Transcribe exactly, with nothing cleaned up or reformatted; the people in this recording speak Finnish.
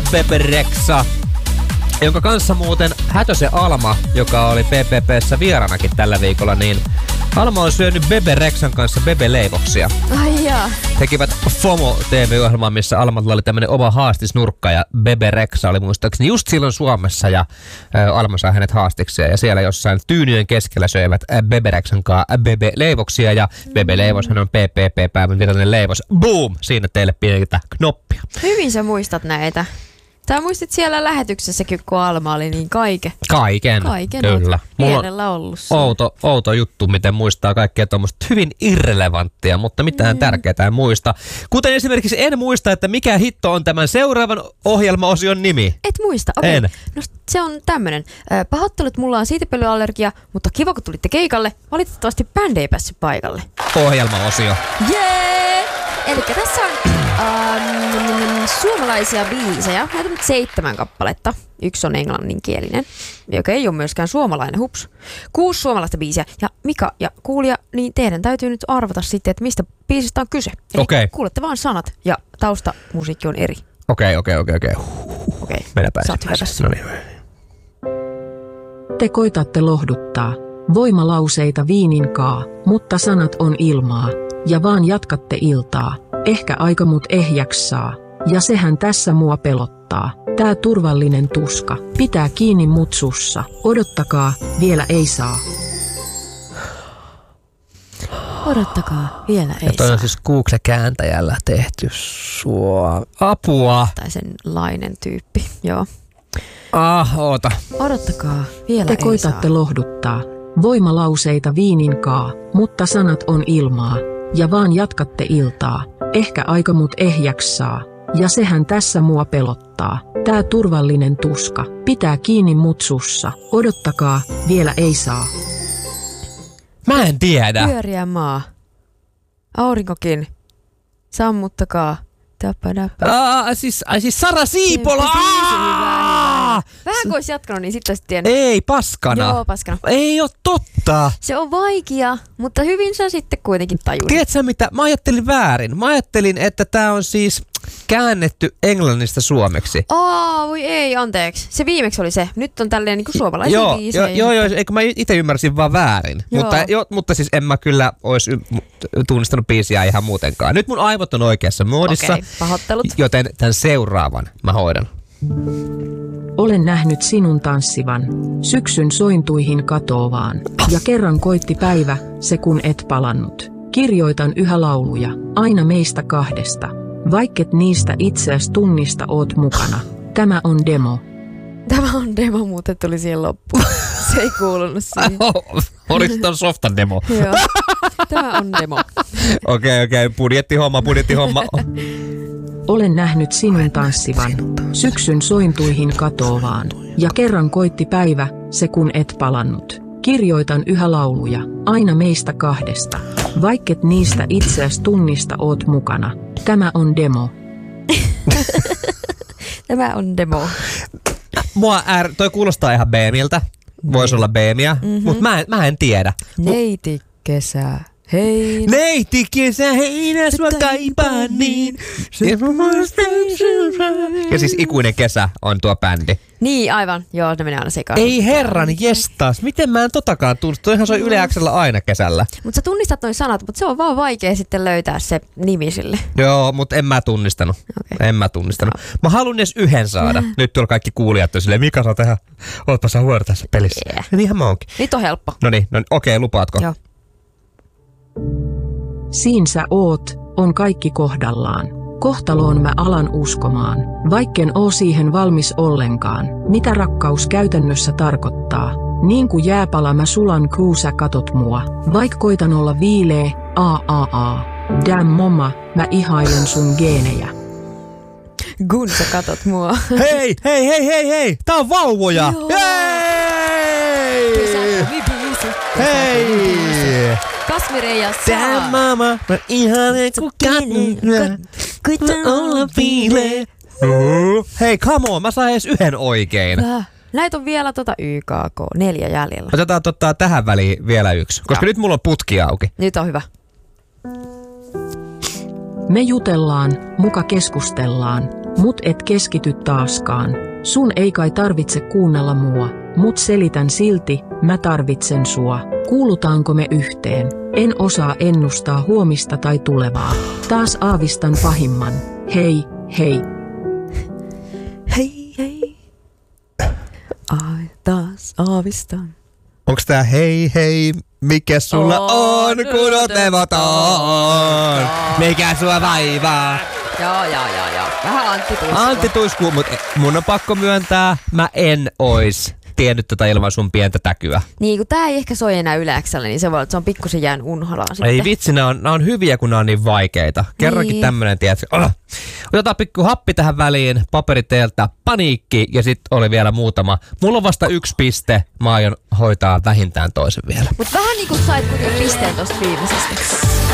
Bebe Rexha, jonka kanssa muuten Hätösen Alma, joka oli P P P:ssä vieranakin tällä viikolla, niin Alma on syönyt Bebe Rexhan kanssa Bebe-leivoksia. Ai jaa. Tekivät FOMO-T V-ohjelmaa, missä Almalla oli tämmönen oma haastisnurkka ja Bebe Rexha oli muistaakseni just silloin Suomessa ja ä, Alma sai hänet haastiksia ja siellä jossain tyynyjen keskellä söivät ä, Bebe Rexhan kanssa Bebe-leivoksia ja Bebe-leivoshan on P P P-päivän virallinen leivos. Boom! Siinä teille pientä knoppia. Hyvin sä muistat näitä. Sä muistit siellä lähetyksessäkin, kun Alma oli niin kaike. Kaiken, Kaiken kyllä. Pienellä ollut. Outo, outo juttu, miten muistaa kaikkea tuommoista hyvin irrelevanttia, mutta mitään mm. tärkeää en muista. Kuten esimerkiksi en muista, että mikä hitto on tämän seuraavan ohjelmaosion nimi. Et muista? Okei. En. No se on tämmönen. Pahoittelut, mulla on siitepölyallergia, mutta kiva kun tulitte keikalle. Valitettavasti bändi ei päässyt paikalle. Ohjelmaosio. Jee! Elikkä tässä on ähm, suomalaisia biisejä. Näitä on nyt seitsemän kappaletta. Yksi on englanninkielinen, joka ei ole myöskään suomalainen, hups. Kuusi suomalaista biisiä. Ja Mika ja kuulija, niin teidän täytyy nyt arvata sitten, että mistä biisistä on kyse. Eli okay. Kuulette vaan sanat ja taustamusiikki on eri. Okei, okei, okei, okei. Okei, Mennäpä. sä oot hyvä tässä. No niin. Te koitatte lohduttaa. Voimalauseita viininkaa, mutta sanat on ilmaa. Ja vaan jatkatte iltaa. Ehkä aika mut ehjäks saa. Ja sehän tässä mua pelottaa. Tää turvallinen tuska. Pitää kiinni mut sussa. Odottakaa, vielä ei saa. Odottakaa, vielä ei ja toi saa. on siis Google-kääntäjällä tehty sua. Apua. Tai sen lainen tyyppi, joo. Ah, oota. Odottakaa, vielä Te ei koitatte saa. lohduttaa. Voimalauseita viininkaa, mutta sanat on ilmaa. Ja vaan jatkatte iltaa. Ehkä aika mut ehjäks saa. Ja sehän tässä mua pelottaa. Tää turvallinen tuska. Pitää kiinni mut sussa. Odottakaa, vielä ei saa. Mä en tiedä. Pyöriä maa. Aurinkokin. Sammuttakaa. Tapadapa. Aa, siis, ai siis Sara Siipola! Hyvä, hyvä, Aa! hyvä. Vähän kun olisi jatkanut, niin sitten olisi tiennyt. Ei, paskana. Joo, paskana. Ei oo totta. Se on vaikea, mutta hyvin sä sitten kuitenkin tajusit. Tiedätkö mitä? Mä ajattelin väärin. Mä ajattelin, että tää on siis käännetty englannista suomeksi. Aa, voi ei, anteeksi. Se viimeksi oli se. Nyt on tälleen niinku suomalaisia Joo, biisejä. joo, joo, eikö mä itse ymmärsin vaan väärin. Joo. Mutta, jo, mutta siis en mä kyllä olisi y- tunnistanut biisiä ihan muutenkaan. Nyt mun aivot on oikeassa moodissa, Okei, pahoittelut. joten tämän seuraavan mä hoidan. Olen nähnyt sinun tanssivan, syksyn sointuihin katoavaan. Ja kerran koitti päivä, se kun et palannut. Kirjoitan yhä lauluja, aina meistä kahdesta. Vaikket niistä itseäs tunnista oot mukana. Tämä on demo. Tämä on demo, muuten tuli siihen loppuun. Se ei kuulunut siihen. Oliko ton softan demo? Joo, tämä on demo. Okei, okei, budjettihomma, budjettihomma. Olen nähnyt sinun tanssivan, syksyn sointuihin katoavaan. Ja kerran koitti päivä, se kun et palannut. Kirjoitan yhä lauluja, aina meistä kahdesta. Vaikket niistä itseäs tunnista oot mukana. Tämä on demo. Tämä on demo. Mua är, toi kuulostaa ihan B-miltä. Voisi olla B-miä, mm-hmm. mutta mä, mä en tiedä. Neiti kesä, hei. Neiti kesä, heinä sua kaipaan niin. Ja siis Ikuinen kesä on tuo bändi. Niin, aivan. Joo, ne menee aina sekaisin. Ei herran jestas, miten mä en totakaan tunnista? Toihan soi Yle X:llä aina kesällä. Mutta sä tunnistat noin sanat, mutta se on vaan vaikea sitten löytää se nimi sille. Joo, mutta en mä tunnistanut. Okay. En mä tunnistanut. Mä haluan edes yhden saada. Nyt tuolla kaikki kuulijat on silleen, Mika saa tehdä, ootpa sä huono tässä pelissä. Yeah. Ja niinhän mä oonkin. Nyt on helppo. Noniin, no, okei, okay, lupaatko? Joo. Siin sä oot, on kaikki kohdallaan. Kohtaloon mä alan uskomaan, vaikken oo siihen valmis ollenkaan. Mitä rakkaus käytännössä tarkoittaa? Niin kuin jääpala mä sulan, kun sä katot mua. Vaik koitan olla viilee, aa aa aa. Damn momma, mä ihailen sun geenejä. Kun sä katot mua. Hei, hei, hei, hei, hei! Tää on vauvoja! Joo. Hei! Hei! Kasmire ja Damn Saa. mama, mä ihailen kun katot. Koitan olla viilee. Hei, come on, mä sain edes yhden oikein. Näitä on vielä tota Y K K, neljä jäljellä. Otetaan ottaa tähän väliin vielä yksi, koska Joo. nyt mulla on putki auki. Nyt on hyvä. Me jutellaan, muka keskustellaan. Mut et keskity taaskaan. Sun ei kai tarvitse kuunnella mua, mut selitän silti, mä tarvitsen sua. Kuulutaanko me yhteen? En osaa ennustaa huomista tai tulevaa. Taas aavistan pahimman. Hei, hei. Hei, hei. Ai, taas aavistan. Onks tää hei hei, mikä sulla on, kun oot levoton? Mikä sua vaivaa? Joo, joo, joo, joo. Vähän Antti Tuisku. Antti Tuisku, mut mun on pakko myöntää, mä en ois tiennyt tota ilman sun pientä täkyä. Niin, kun tää ei ehkä soi enää Yleäksellä, niin se voi olla, että se on pikkusen jään unholaan sitten. Ei vitsi, nää on, nää on hyviä, kun nää on niin vaikeita. Kerrankin Niin. tämmönen, tiedätkö, oh. Otetaan pikku happi tähän väliin, paperiteeltä, paniikki ja sit oli vielä muutama. Mulla on vasta yksi piste, mä aion hoitaa vähintään toisen vielä. Mut vähän niinku sait kuitenkin pisteen tosta viimeisestä.